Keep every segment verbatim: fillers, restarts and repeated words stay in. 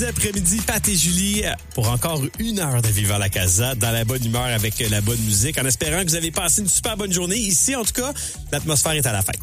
Après-midi, Pat et Julie pour encore une heure de Viva la Casa dans la bonne humeur avec la bonne musique, en espérant que vous avez passé une super bonne journée. Ici, en tout cas, l'atmosphère est à la fête.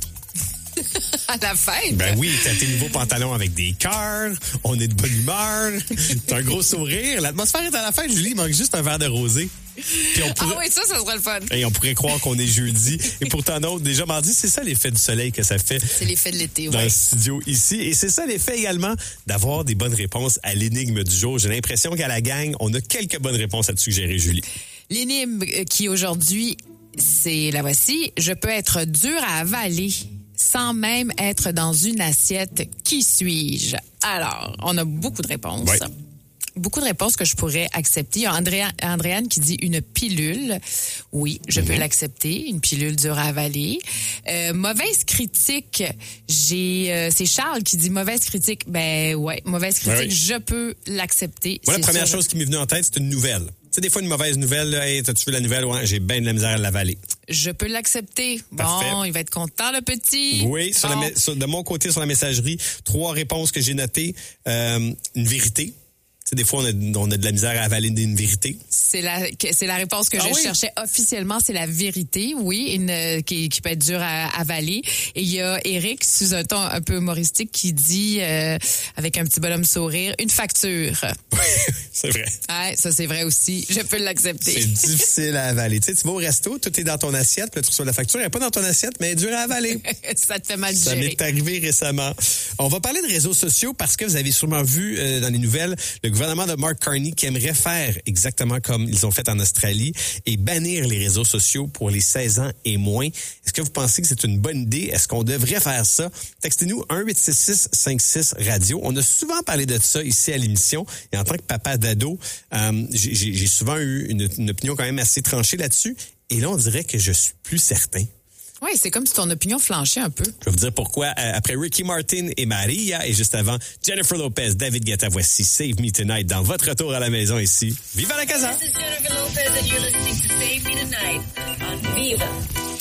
À la fête? Ben oui, t'as tes nouveaux pantalons avec des cœurs, on est de bonne humeur, t'as un gros sourire. L'atmosphère est à la fête, Julie, il manque juste un verre de rosé. Puis on pourrait... Ah oui, ça, ça serait le fun. Et on pourrait croire qu'on est jeudi. Et pourtant, non, déjà mardi, c'est ça l'effet du soleil que ça fait. C'est l'effet de l'été, oui. Dans le studio ici. Et c'est ça l'effet également d'avoir des bonnes réponses à l'énigme du jour. J'ai l'impression qu'à la gang, on a quelques bonnes réponses à te suggérer, Julie. L'énigme qui aujourd'hui, c'est la voici. Je peux être dur à avaler sans même être dans une assiette. Qui suis-je? Alors, on a beaucoup de réponses. Ouais. Beaucoup de réponses que je pourrais accepter. Il y a Andréa, Andréane qui dit une pilule. Oui, je mm-hmm. peux l'accepter. Une pilule dure à avaler. Euh, mauvaise critique. J'ai, euh, c'est Charles qui dit mauvaise critique. Ben ouais, mauvaise critique, oui. Je peux l'accepter. Moi, la première sûr. chose qui m'est venue en tête, c'est une nouvelle. Tu sais, des fois, une mauvaise nouvelle, là, hey, t'as-tu vu la nouvelle? Ouais, j'ai bien de la misère à l'avaler. Je peux l'accepter. Parfait. Bon, il va être content, le petit. Oui, sur bon. la, sur, de mon côté, sur la messagerie, trois réponses que j'ai notées. Euh, une vérité. Tu sais, des fois, on a, on a de la misère à avaler une vérité. C'est la, c'est la réponse que ah je oui? cherchais officiellement, c'est la vérité, oui, une, qui, qui peut être dure à avaler. Et il y a Eric, sous un ton un peu humoristique, qui dit, euh, avec un petit bonhomme sourire, une facture. Oui, c'est vrai. Ouais, ça c'est vrai aussi. Je peux l'accepter. C'est difficile à avaler. Tu sais, tu vas au resto, tout est dans ton assiette, puis là, tu reçois la facture, elle n'est pas dans ton assiette, mais elle est dure à avaler. Ça te fait mal Ça gérer. m'est arrivé récemment. On va parler de réseaux sociaux parce que vous avez sûrement vu euh, dans les nouvelles, le gouvernement de Mark Carney qui aimerait faire exactement comme ils ont fait en Australie et bannir les réseaux sociaux pour les seize ans et moins. Est-ce que vous pensez que c'est une bonne idée? Est-ce qu'on devrait faire ça? Textez-nous un huit six six cinq six radio. On a souvent parlé de ça ici à l'émission et en tant que papa d'ado, euh, j'ai, j'ai souvent eu une, une opinion quand même assez tranchée là-dessus et là, on dirait que je suis plus certain. Oui, c'est comme si ton opinion flanchait un peu. Je vais vous dire pourquoi. Euh, après Ricky Martin et Maria, et juste avant, Jennifer Lopez, David Guetta, voici Save Me Tonight dans votre retour à la maison ici. Viva la Casa! This is Jennifer Lopez and you're listening to Save Me Tonight on Viva.